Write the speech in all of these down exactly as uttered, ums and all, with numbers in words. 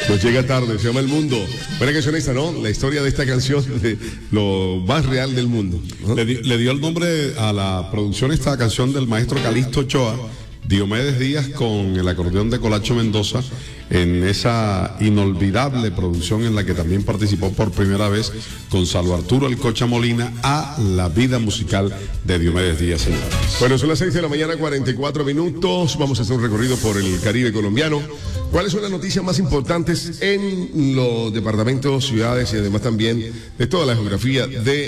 Nos llega tarde, se llama El Mundo. Buena canción esta, ¿no? La historia de esta canción, de lo más real del mundo, ¿no? Le, di, le dio el nombre a la producción esta canción del maestro Calixto Ochoa, Diomedes Díaz, con el acordeón de Colacho Mendoza, en esa inolvidable producción en la que también participó por primera vez Gonzalo Arturo El Cocha Molina, a la vida musical de Diomedes Díaz, señores. Bueno, son las seis de la mañana, cuarenta y cuatro minutos. Vamos a hacer un recorrido por el Caribe colombiano. ¿Cuáles son las noticias más importantes en los departamentos, ciudades y además también de toda la geografía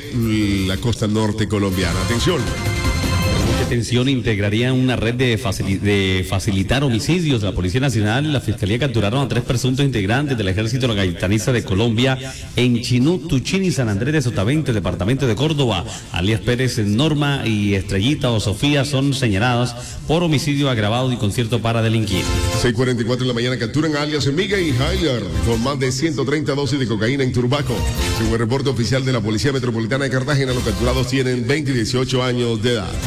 de la costa norte colombiana? Atención. Atención, integrarían una red de, facil de facilitar homicidios. La Policía Nacional y la Fiscalía capturaron a tres presuntos integrantes del Ejército Gaitanista de Colombia en Chinú, Tuchín y San Andrés de Sotavento, departamento de Córdoba. Alias Pérez, Norma y Estrellita o Sofía son señaladas por homicidio agravado y concierto para delinquir. seis cuarenta y cuatro de la mañana capturan a alias Miguel y Heiler con más de ciento treinta dosis de cocaína en Turbaco. Según el reporte oficial de la Policía Metropolitana de Cartagena, los capturados tienen veinte y dieciocho años de edad.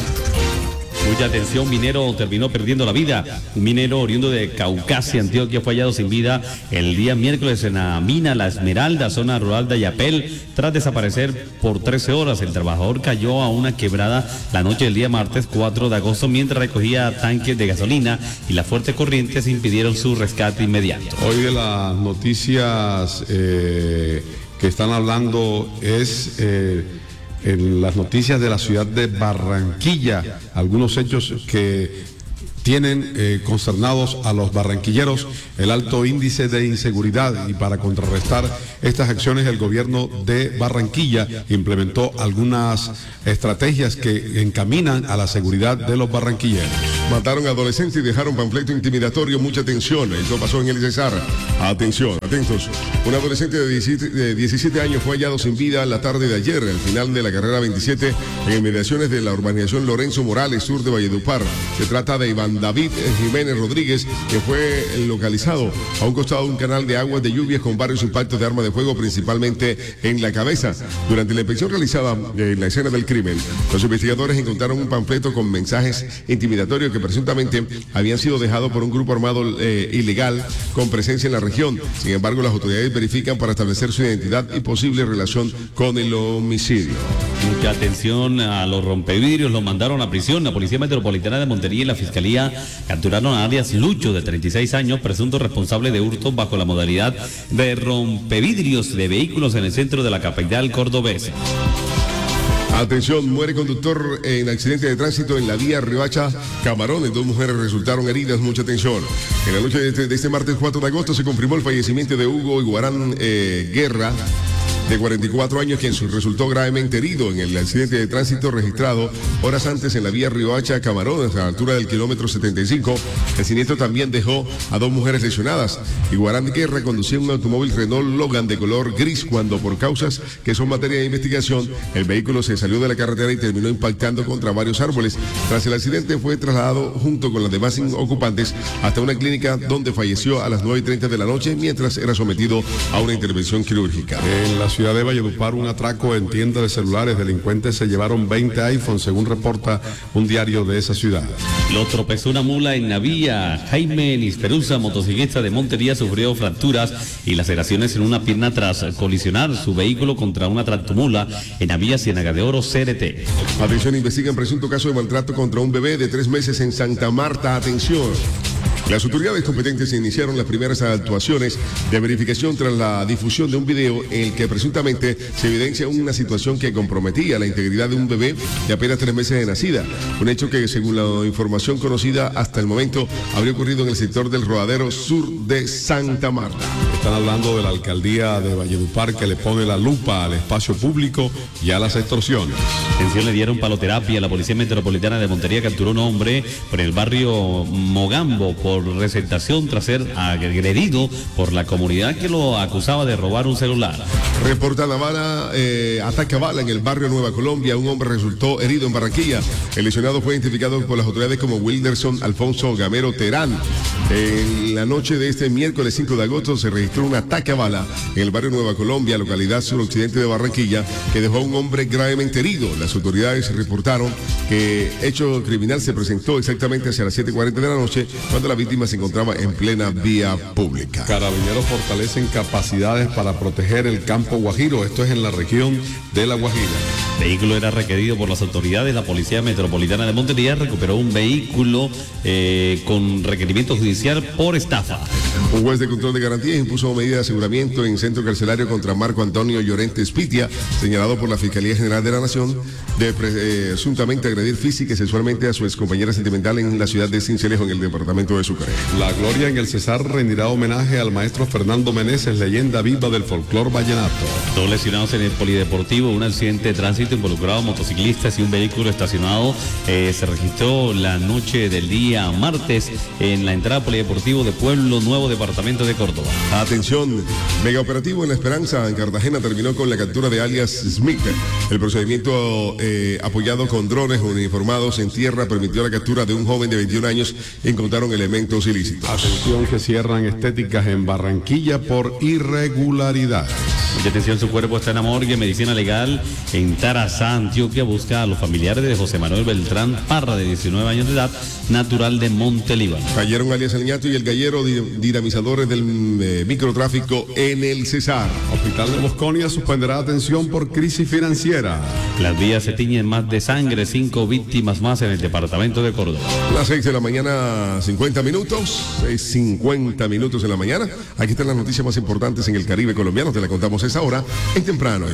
Mucha atención, minero terminó perdiendo la vida. Un minero oriundo de Caucasia, Antioquia, fue hallado sin vida el día miércoles en la mina La Esmeralda, zona rural de Ayapel, tras desaparecer por trece horas. El trabajador cayó a una quebrada la noche del día martes cuatro de agosto mientras recogía tanques de gasolina y las fuertes corrientes impidieron su rescate inmediato. Hoy de las noticias eh, que están hablando es... Eh, en las noticias de la ciudad de Barranquilla, algunos hechos que tienen eh, consternados a los barranquilleros, el alto índice de inseguridad, y para contrarrestar estas acciones el gobierno de Barranquilla implementó algunas estrategias que encaminan a la seguridad de los barranquilleros. Mataron a adolescentes y dejaron panfleto intimidatorio. Mucha atención, eso pasó en el Cesar. Atención, atentos. Un adolescente de diecisiete años fue hallado sin vida la tarde de ayer, al final de la carrera veintisiete, en inmediaciones de la urbanización Lorenzo Morales, sur de Valledupar. Se trata de Iván David Jiménez Rodríguez, que fue localizado a un costado de un canal de aguas de lluvias con varios impactos de arma de fuego, principalmente en la cabeza. Durante la inspección realizada en la escena del crimen, los investigadores encontraron un panfleto con mensajes intimidatorios que presuntamente habían sido dejados por un grupo armado eh, ilegal con presencia en la región. Sin embargo, las autoridades verifican para establecer su identidad y posible relación con el homicidio. Mucha atención a los rompevidrios, los mandaron a prisión. La Policía Metropolitana de Montería y la Fiscalía capturaron a alias Lucho, de treinta y seis años, presunto responsable de hurtos bajo la modalidad de rompevidrios de vehículos en el centro de la capital cordobesa. Atención, muere conductor en accidente de tránsito en la vía Riohacha Camarones. Dos mujeres resultaron heridas. Mucha atención. En la noche de este, de este martes cuatro de agosto se confirmó el fallecimiento de Hugo Iguarán eh, Guerra, de cuarenta y cuatro años, quien resultó gravemente herido en el accidente de tránsito registrado horas antes en la vía Riohacha Camarones, a la altura del kilómetro setenta y cinco. El siniestro también dejó a dos mujeres lesionadas. Iguarán Guerra conducía un automóvil Renault Logan de color gris cuando, por causas que son materia de investigación, el vehículo se salió de la carretera y terminó impactando contra varios árboles. Tras el accidente fue trasladado junto con los demás ocupantes hasta una clínica donde falleció a las nueve y treinta de la noche mientras era sometido a una intervención quirúrgica. En la ciudad de Valledupar, un atraco en tienda de celulares. Delincuentes se llevaron veinte iPhones, según reporta un diario de esa ciudad. Lo tropezó una mula en Navía. Jaime Nisperuza, motociclista de Montería, sufrió fracturas y laceraciones en una pierna tras colisionar su vehículo contra una tractomula en Navía Ciénaga de Oro, C R T. Atención, investigan presunto caso de maltrato contra un bebé de tres meses en Santa Marta. Atención. Las autoridades competentes iniciaron las primeras actuaciones de verificación tras la difusión de un video en el que presuntamente se evidencia una situación que comprometía la integridad de un bebé de apenas tres meses de nacida. Un hecho que, según la información conocida hasta el momento, habría ocurrido en el sector del Rodadero Sur de Santa Marta. Están hablando de la alcaldía de Valledupar, que le pone la lupa al espacio público y a las extorsiones. Atención, le dieron paloterapia. La Policía Metropolitana de Montería capturó a un hombre por el barrio Mogambo por presentación tras ser agredido por la comunidad que lo acusaba de robar un celular. Reportan a bala, eh, ataque a bala en el barrio Nueva Colombia. Un hombre resultó herido en Barranquilla. El lesionado fue identificado por las autoridades como Wilderson Alfonso Gamero Terán. En la noche de este miércoles cinco de agosto se registró un ataque a bala en el barrio Nueva Colombia, localidad suroccidente de Barranquilla, que dejó a un hombre gravemente herido. Las autoridades reportaron que hecho criminal se presentó exactamente hacia las siete cuarenta de la noche, cuando la víctima se encontraba en plena vía pública. Carabineros fortalecen capacidades para proteger el campo Guajiro. Esto es en la región de La Guajira. El vehículo era requerido por las autoridades. La Policía Metropolitana de Montería recuperó un vehículo eh, con requerimiento judicial por estafa. Un juez de control de garantías impuso medida de aseguramiento en centro carcelario contra Marco Antonio Llorente Spitia, señalado por la Fiscalía General de la Nación de presuntamente agredir física y sexualmente a su excompañera sentimental en la ciudad de Sincelejo, en el departamento de Sucre. La Gloria en el Cesar rendirá homenaje al maestro Fernando Meneses, leyenda viva del folclor vallenato. Dos lesionados en el polideportivo, un accidente de tránsito involucrado a motociclistas y un vehículo estacionado eh, se registró la noche del día martes en la entrada polideportivo de Pueblo Nuevo, departamento de Córdoba. Atención, mega operativo en La Esperanza, en Cartagena, terminó con la captura de alias Smith. El procedimiento eh, apoyado con drones uniformados en tierra permitió la captura de un joven de veintiún años y encontraron elementos ilícitos. Atención, que cierran estéticas en Barranquilla por irregularidades. Mucha atención, su cuerpo está en la morgue. Medicina legal en Tarazá, Antioquia, busca a los familiares de José Manuel Beltrán Parra, de diecinueve años de edad, natural de Monte Líbano. Cayeron alias El Ñato y el Gallero, dinamizadores del eh, microtráfico en el Cesar. Hospital de Mosconia suspenderá atención por crisis financiera. Las vías se tiñen más de sangre, cinco víctimas más en el departamento de Córdoba. Las seis de la mañana, cincuenta minutos, seis cincuenta minutos en la mañana. Aquí están las noticias más importantes en el Caribe colombiano, te la contamos a esa hora, en temprano.